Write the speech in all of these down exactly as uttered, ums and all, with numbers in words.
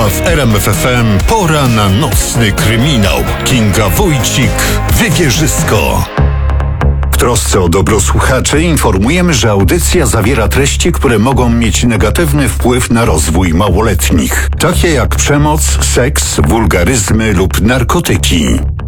w R M F F M pora na nocny kryminał. Kinga Wójcik, Wywierzysko. W trosce o dobro słuchaczy informujemy, że audycja zawiera treści, które mogą mieć negatywny wpływ na rozwój małoletnich, takie jak przemoc, seks, wulgaryzmy lub narkotyki.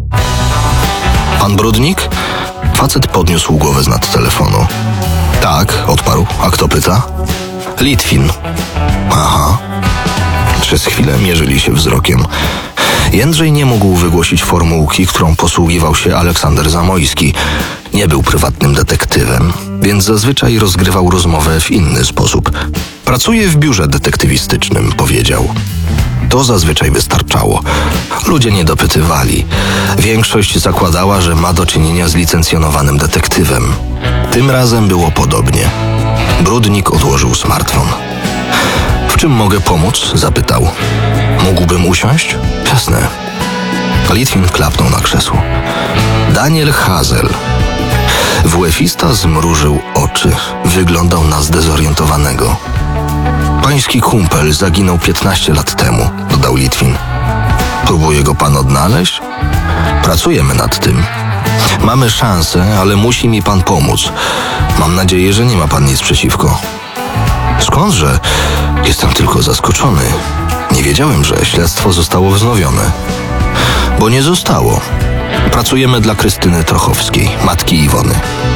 Pan Brudnik? Facet podniósł głowę z nad telefonu. Tak, odparł. A kto pyta? Litwin. Aha. Przez chwilę mierzyli się wzrokiem. Jędrzej nie mógł wygłosić formułki, którą posługiwał się Aleksander Zamojski. Nie był prywatnym detektywem, więc zazwyczaj rozgrywał rozmowę w inny sposób. Pracuję w biurze detektywistycznym, powiedział. To zazwyczaj wystarczało. Ludzie nie dopytywali. Większość zakładała, że ma do czynienia z licencjonowanym detektywem. Tym razem było podobnie. Brudnik odłożył smartfon. W czym mogę pomóc? Zapytał. Mógłbym usiąść? Jasne. Litwin klapnął na krzesło. Daniel Hazel. wuefista zmrużył oczy. Wyglądał na zdezorientowanego. Pański kumpel zaginął piętnaście lat temu, dodał Litwin. Próbuje go pan odnaleźć? Pracujemy nad tym. Mamy szansę, ale musi mi pan pomóc. Mam nadzieję, że nie ma pan nic przeciwko. Skądże? Jestem tylko zaskoczony. Nie wiedziałem, że śledztwo zostało wznowione. Bo nie zostało. Pracujemy dla Krystyny Trochowskiej, matki Iwony.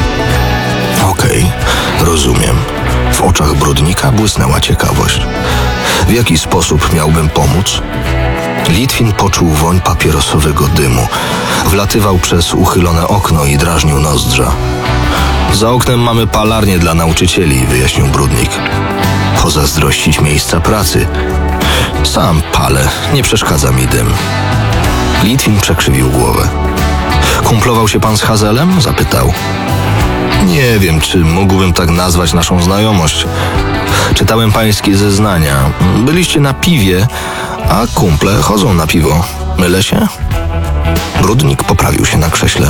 Okej, rozumiem. W oczach Brudnika błysnęła ciekawość. W jaki sposób miałbym pomóc? Litwin poczuł woń papierosowego dymu. Wlatywał przez uchylone okno i drażnił nozdrza. Za oknem mamy palarnię dla nauczycieli, wyjaśnił Brudnik. Pozazdrościć miejsca pracy. Sam palę, nie przeszkadza mi dym. Litwin przekrzywił głowę. Kumplował się pan z Hazelem? Zapytał. Nie wiem, czy mógłbym tak nazwać naszą znajomość. Czytałem pańskie zeznania. Byliście na piwie, a kumple chodzą na piwo. Mylę się? Brudnik poprawił się na krześle.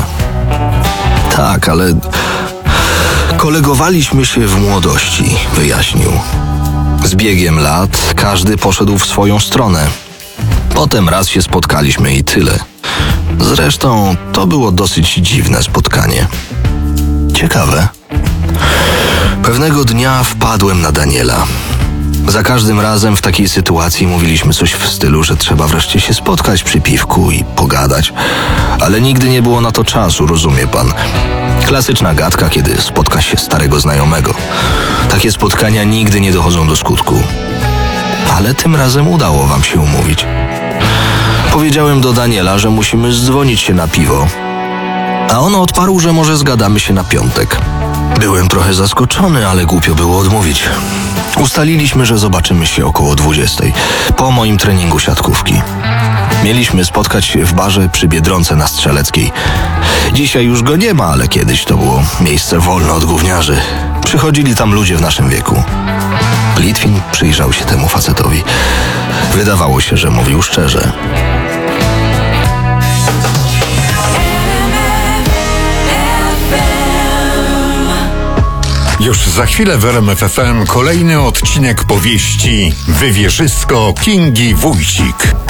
Tak, ale kolegowaliśmy się w młodości, wyjaśnił. Z biegiem lat każdy poszedł w swoją stronę. Potem raz się spotkaliśmy i tyle. Zresztą to było dosyć dziwne spotkanie. Ciekawe. Pewnego dnia wpadłem na Daniela. Za każdym razem w takiej sytuacji mówiliśmy coś w stylu, że trzeba wreszcie się spotkać przy piwku i pogadać. Ale nigdy nie było na to czasu, rozumie pan. Klasyczna gadka, kiedy spotka się starego znajomego. Takie spotkania nigdy nie dochodzą do skutku. Ale tym razem udało wam się umówić. Powiedziałem do Daniela, że musimy zdzwonić się na piwo. A on odparł, że może zgadamy się na piątek. Byłem trochę zaskoczony, ale głupio było odmówić. Ustaliliśmy, że zobaczymy się około dwudziestej, po moim treningu siatkówki. Mieliśmy spotkać się w barze przy Biedronce na Strzeleckiej. Dzisiaj już go nie ma, ale kiedyś to było miejsce wolne od gówniarzy. Przychodzili tam ludzie w naszym wieku. Litwin przyjrzał się temu facetowi. Wydawało się, że mówił szczerze. Już za chwilę w R M F F M kolejny odcinek powieści Wywierzysko Kingi Wójcik.